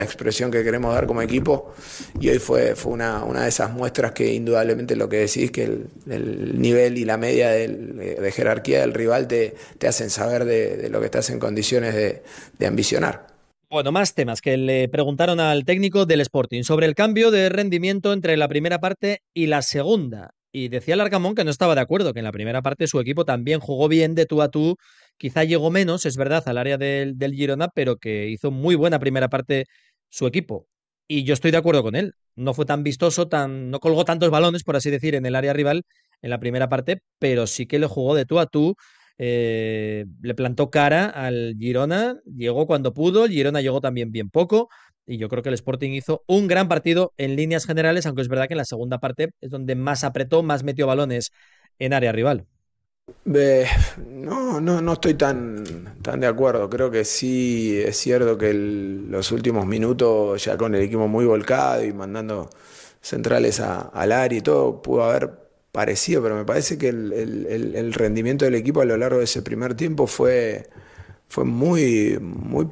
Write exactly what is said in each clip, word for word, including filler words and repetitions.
expresión que queremos dar como equipo, y hoy fue, fue una, una de esas muestras que indudablemente lo que decís, que el, el nivel y la media del, de jerarquía del rival te, te hacen saber de, de lo que estás en condiciones de, de ambicionar. Bueno, más temas que le preguntaron al técnico del Sporting sobre el cambio de rendimiento entre la primera parte y la segunda. Y decía Larcamón que no estaba de acuerdo, que en la primera parte su equipo también jugó bien de tú a tú. Quizá llegó menos, es verdad, al área del, del Girona, pero que hizo muy buena primera parte su equipo. Y yo estoy de acuerdo con él. No fue tan vistoso, tan, no colgó tantos balones, por así decir, en el área rival en la primera parte, pero sí que le jugó de tú a tú, eh, le plantó cara al Girona, llegó cuando pudo, el Girona llegó también bien poco, y yo creo que el Sporting hizo un gran partido en líneas generales, aunque es verdad que en la segunda parte es donde más apretó, más metió balones en área rival. Eh, no, no, no estoy tan, tan de acuerdo. Creo que sí es cierto que el- los últimos minutos, ya con el equipo muy volcado y mandando centrales a- al área y todo, pudo haber parecido, pero me parece que el, el- el- el rendimiento del equipo a lo largo de ese primer tiempo fue, fue muy, muy,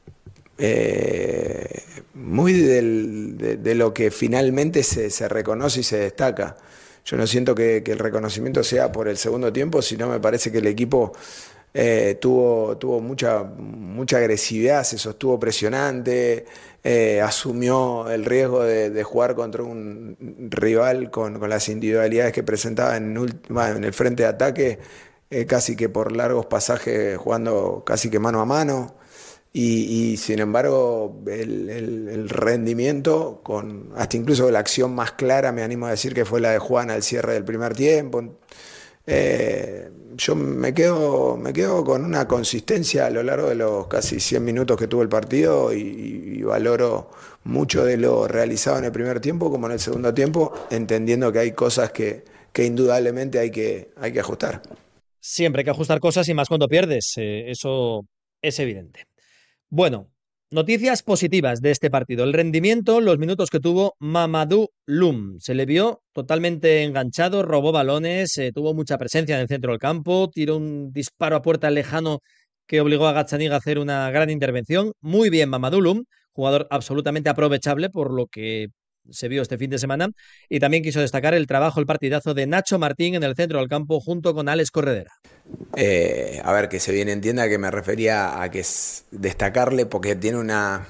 eh, muy del- de, de lo que finalmente se, se reconoce y se destaca. Yo no siento que, que el reconocimiento sea por el segundo tiempo, sino me parece que el equipo eh, tuvo, tuvo mucha, mucha agresividad, se sostuvo presionante, eh, asumió el riesgo de, de jugar contra un rival con, con las individualidades que presentaba en, última- en el frente de ataque, eh, casi que por largos pasajes jugando casi que mano a mano. Y, y, sin embargo, el, el- el rendimiento, con hasta incluso la acción más clara, me animo a decir que fue la de Juan al cierre del primer tiempo. Eh, yo me quedo, me quedo con una consistencia a lo largo de los casi cien minutos que tuvo el partido, y, y valoro mucho de lo realizado en el primer tiempo como en el segundo tiempo, entendiendo que hay cosas que, que indudablemente hay que, hay que ajustar. Siempre hay que ajustar cosas y más cuando pierdes, eh, eso es evidente. Bueno, noticias positivas de este partido. El rendimiento, los minutos que tuvo Mamadou Loum. Se le vio totalmente enganchado, robó balones, eh, tuvo mucha presencia en el centro del campo, tiró un disparo a puerta lejano que obligó a Gazzaniga a hacer una gran intervención. Muy bien, Mamadou Loum, jugador absolutamente aprovechable por lo que se vio este fin de semana. Y también quiso destacar el trabajo, el partidazo de Nacho Martín en el centro del campo junto con Alex Corredera. Eh, a ver, que se bien entienda que me refería a que es destacarle porque tiene una,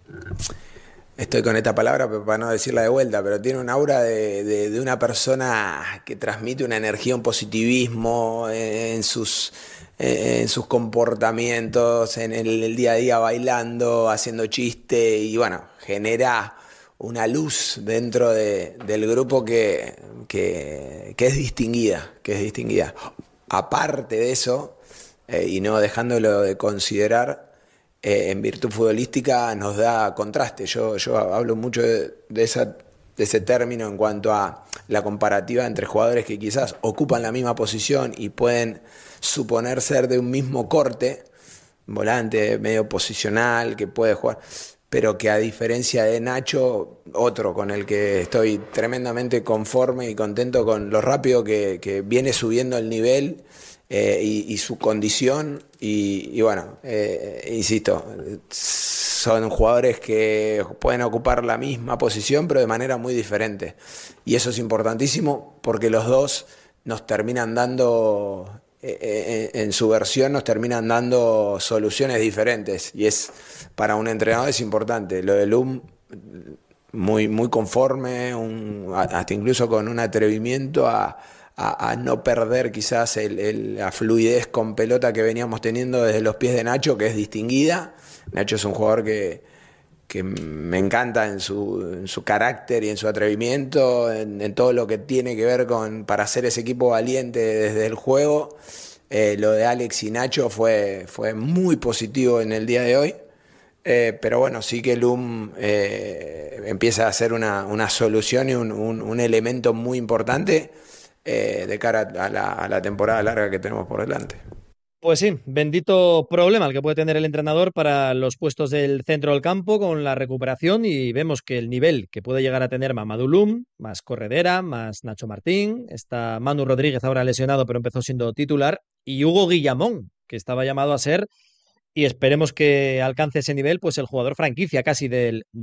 estoy con esta palabra pero para no decirla de vuelta, pero tiene un aura de, de- de una persona que transmite una energía, un positivismo en sus, en sus comportamientos, en el, el día a día bailando, haciendo chiste, y bueno, genera una luz dentro de- del grupo que, que, que es distinguida, que es distinguida. Aparte de eso, eh, y no dejándolo de considerar, eh, en virtud futbolística nos da contraste. Yo, yo hablo mucho de, de, esa, de ese término en cuanto a la comparativa entre jugadores que quizás ocupan la misma posición y pueden suponer ser de un mismo corte, volante medio posicional que puede jugar, pero que a diferencia de Nacho, otro con el que estoy tremendamente conforme y contento con lo rápido que, que viene subiendo el nivel, eh, y, y su condición, y, y bueno, eh, insisto, son jugadores que pueden ocupar la misma posición pero de manera muy diferente, y eso es importantísimo porque los dos nos terminan dando, eh, eh, en su versión nos terminan dando soluciones diferentes, y es para un entrenador es importante. Lo de Lum, muy, muy conforme, un, hasta incluso con un atrevimiento a, a, a no perder quizás el, el, la fluidez con pelota que veníamos teniendo desde los pies de Nacho, que es distinguida. Nacho es un jugador que, que me encanta en su, en su carácter y en su atrevimiento, en, en todo lo que tiene que ver con para hacer ese equipo valiente desde el juego. Eh, lo de Alex y Nacho fue, fue muy positivo en el día de hoy. Eh, pero bueno, sí que Loom eh, empieza a ser una, una solución y un, un, un elemento muy importante, eh, de cara a la, a la temporada larga que tenemos por delante. Pues sí, bendito problema el que puede tener el entrenador para los puestos del centro del campo con la recuperación, y vemos que el nivel que puede llegar a tener Mamadou Loum, más Corredera, más Nacho Martín, está Manu Rodríguez ahora lesionado pero empezó siendo titular, y Hugo Guillamón, que estaba llamado a ser y esperemos que alcance ese nivel, pues el jugador franquicia casi del,